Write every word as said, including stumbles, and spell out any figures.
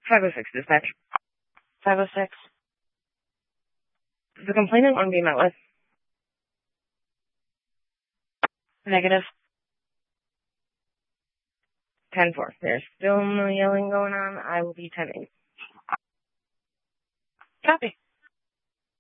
five oh six dispatch. five oh six. Does the complainant want to be met with? Negative. ten four. There's still no yelling going on. I will be ten eight. Copy.